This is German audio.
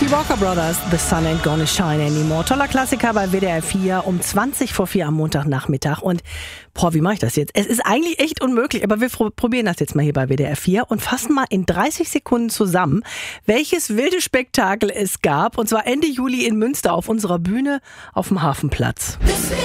Die Walker Brothers, The Sun Ain't Gonna Shine Anymore. Toller Klassiker bei WDR 4 um 4:20 am Montagnachmittag. Und wie mache ich das jetzt? Es ist eigentlich echt unmöglich, aber wir probieren das jetzt mal hier bei WDR 4 und fassen mal in 30 Sekunden zusammen, welches wilde Spektakel es gab. Und zwar Ende Juli in Münster auf unserer Bühne auf dem Hafenplatz.